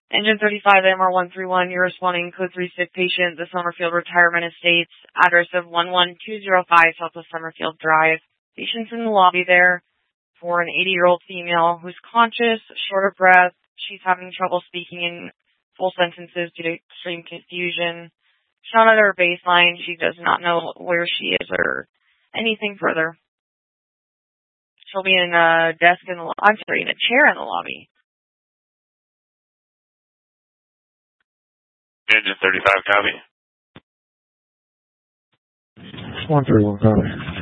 Engine 35 MR131, you're responding code 3 sick patient, the Summerfield Retirement Estates, address of 11205 Southwest Summerfield Drive. Patient's in the lobby there for an 80-year-old female who's conscious, short of breath. She's having trouble speaking in full sentences due to extreme confusion. She's not at her baseline. She does not know where she is or anything further. She'll be in a desk in the in a chair in the lobby. Engine 35, copy. 131, copy.